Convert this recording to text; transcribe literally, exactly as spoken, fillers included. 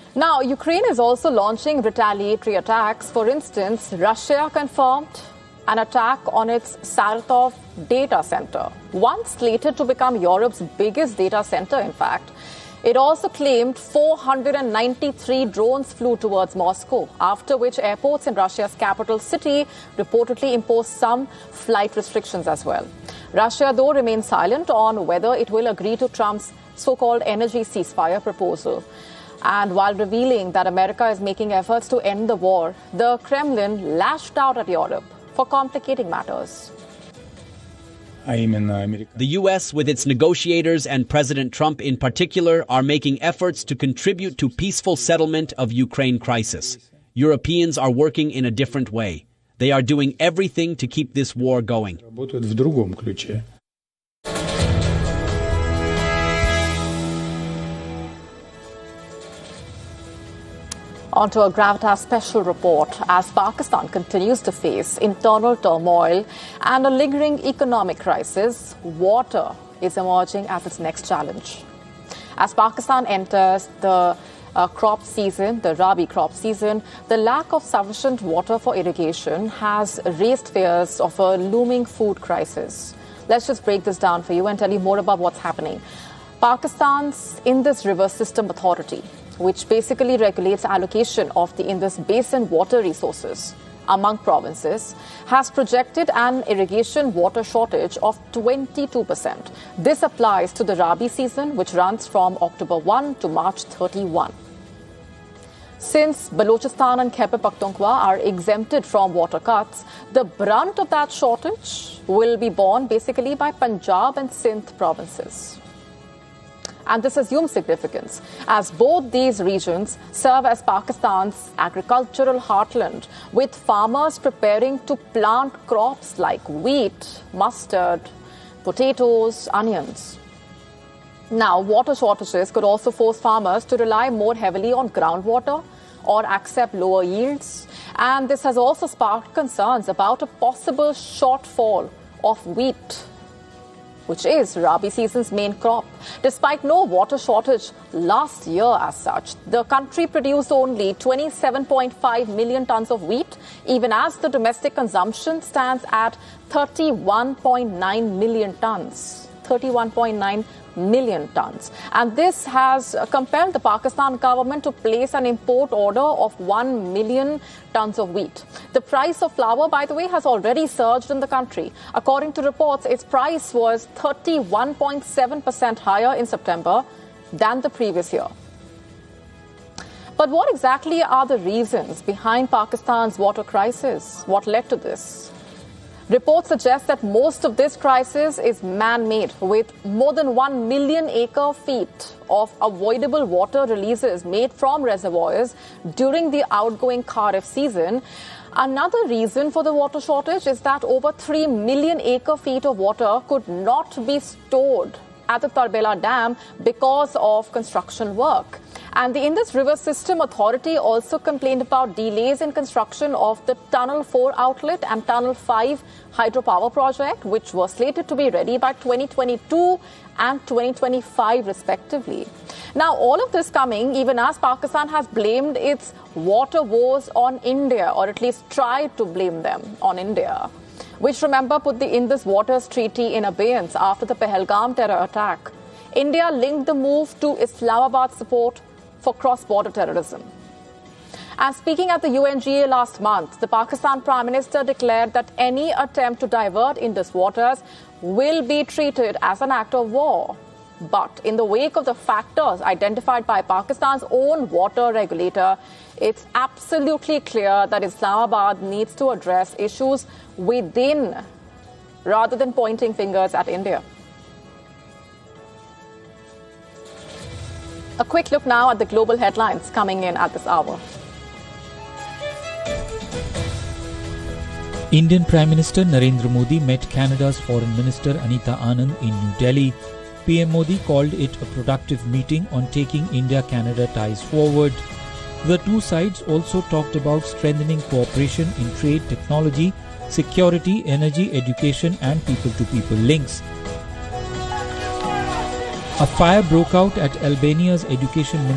Now, Ukraine is also launching retaliatory attacks. For instance, Russia confirmed an attack on its Saratov data center, once slated to become Europe's biggest data center, in fact. It also claimed four hundred ninety-three drones flew towards Moscow, after which airports in Russia's capital city reportedly imposed some flight restrictions as well. Russia, though, remains silent on whether it will agree to Trump's so-called energy ceasefire proposal. And while revealing that America is making efforts to end the war, the Kremlin lashed out at Europe for complicating matters. The U S, with its negotiators and President Trump in particular, are making efforts to contribute to peaceful settlement of Ukraine crisis. Europeans are working in a different way. They are doing everything to keep this war going. On to a Gravitas special report. As Pakistan continues to face internal turmoil and a lingering economic crisis, water is emerging as its next challenge. As Pakistan enters the uh, crop season, the Rabi crop season, the lack of sufficient water for irrigation has raised fears of a looming food crisis. Let's just break this down for you and tell you more about what's happening. Pakistan's Indus River System Authority, which basically regulates allocation of the Indus Basin water resources among provinces, has projected an irrigation water shortage of twenty-two percent. This applies to the Rabi season, which runs from October first to March thirty-first. Since Balochistan and Khyber Pakhtunkhwa are exempted from water cuts, the brunt of that shortage will be borne basically by Punjab and Sindh provinces. And this assumes significance, as both these regions serve as Pakistan's agricultural heartland, with farmers preparing to plant crops like wheat, mustard, potatoes, onions. Now, water shortages could also force farmers to rely more heavily on groundwater or accept lower yields. And this has also sparked concerns about a possible shortfall of wheat, which is Rabi season's main crop. Despite no water shortage last year as such, the country produced only twenty-seven point five million tons of wheat, even as the domestic consumption stands at thirty-one point nine million tons. thirty-one point nine million tons. And this has compelled the Pakistan government to place an import order of one million tons of wheat. The price of flour, by the way, has already surged in the country. According to reports, its price was thirty-one point seven percent higher in September than the previous year. But what exactly are the reasons behind Pakistan's water crisis? What led to this? Reports suggest that most of this crisis is man-made, with more than one million acre-feet of avoidable water releases made from reservoirs during the outgoing Kharif season. Another reason for the water shortage is that over three million acre-feet of water could not be stored at the Tarbela Dam because of construction work. And the Indus River System Authority also complained about delays in construction of the Tunnel four outlet and Tunnel five hydropower project, which were slated to be ready by twenty twenty-two and twenty twenty-five respectively. Now, all of this coming even as Pakistan has blamed its water woes on India, or at least tried to blame them on India, which, remember, put the Indus Waters Treaty in abeyance after the Pahalgam terror attack. India linked the move to Islamabad support for cross-border terrorism. And speaking at the U N G A last month, the Pakistan Prime Minister declared that any attempt to divert Indus waters will be treated as an act of war. But in the wake of the factors identified by Pakistan's own water regulator, it's absolutely clear that Islamabad needs to address issues within rather than pointing fingers at India. A quick look now at the global headlines coming in at this hour. Indian Prime Minister Narendra Modi met Canada's Foreign Minister Anita Anand in New Delhi. P M Modi called it a productive meeting on taking India-Canada ties forward. The two sides also talked about strengthening cooperation in trade, technology, security, energy, education and people-to-people links. A fire broke out at Albania's education ministry